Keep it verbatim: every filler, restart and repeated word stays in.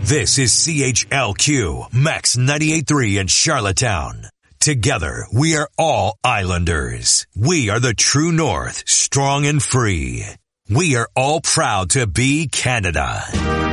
This is C H L Q, Max ninety-eight point three in Charlottetown. Together, we are all Islanders. We are the true north, strong and free. We are all proud to be Canada.